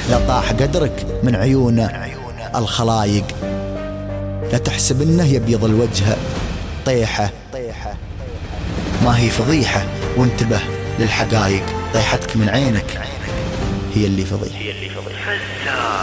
لا طاح قدرك من عيون الخلايق. لا تحسب انه يبيض الوجه طيحة، ما هي فضيحة، وانتبه للحقايق. طيحتك من عينك هي اللي فضيحة.